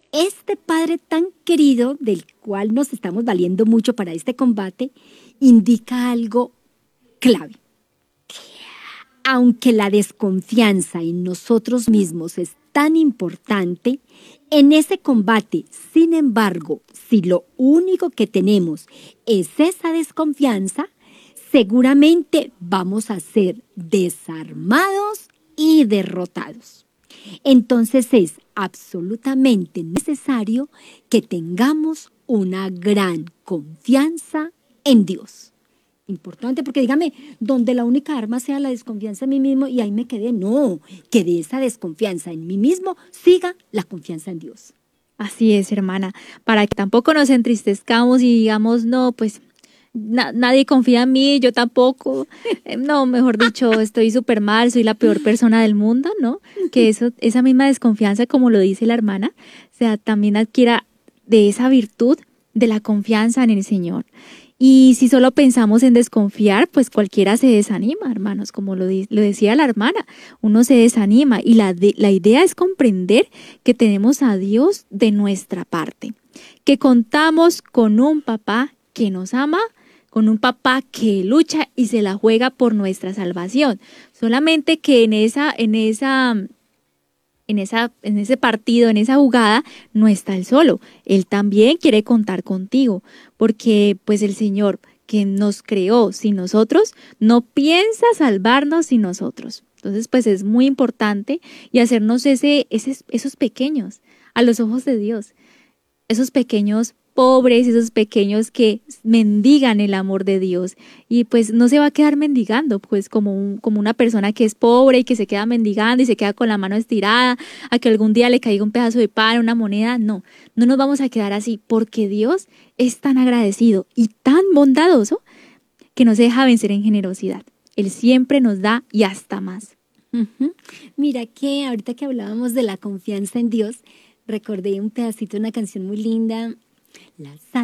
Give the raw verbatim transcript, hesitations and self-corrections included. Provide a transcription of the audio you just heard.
Este Padre tan querido, del cual nos estamos valiendo mucho para este combate, indica algo clave. Aunque la desconfianza en nosotros mismos es tan importante, en ese combate, sin embargo, si lo único que tenemos es esa desconfianza, seguramente vamos a ser desarmados y derrotados. Entonces es absolutamente necesario que tengamos una gran confianza en Dios. Importante, porque dígame, donde la única arma sea la desconfianza en mí mismo y ahí me quedé, no, que de esa desconfianza en mí mismo siga la confianza en Dios. Así es, hermana, para que tampoco nos entristezcamos y digamos, no, pues na- nadie confía en mí, yo tampoco, Eh, no, mejor dicho, estoy súper mal, soy la peor persona del mundo, ¿no? Que eso, esa misma desconfianza, como lo dice la hermana, o sea, también adquiera de esa virtud de la confianza en el Señor. Y si solo pensamos en desconfiar, pues cualquiera se desanima, hermanos, como lo, di- lo decía la hermana, uno se desanima y la, de- la idea es comprender que tenemos a Dios de nuestra parte, que contamos con un papá que nos ama, con un papá que lucha y se la juega por nuestra salvación. Solamente que en esa, en esa en esa, en ese partido, en esa jugada, no está él solo. Él también quiere contar contigo, porque pues el Señor que nos creó sin nosotros, no piensa salvarnos sin nosotros. Entonces, pues es muy importante y hacernos ese, ese, esos pequeños a los ojos de Dios, esos pequeños pobres, esos pequeños que mendigan el amor de Dios y pues no se va a quedar mendigando, pues como, un, como una persona que es pobre y que se queda mendigando y se queda con la mano estirada a que algún día le caiga un pedazo de pan, una moneda, no, no nos vamos a quedar así porque Dios es tan agradecido y tan bondadoso que no se deja vencer en generosidad. Él siempre nos da y hasta más. Uh-huh. Mira que ahorita que hablábamos de la confianza en Dios, recordé un pedacito de una canción muy linda, La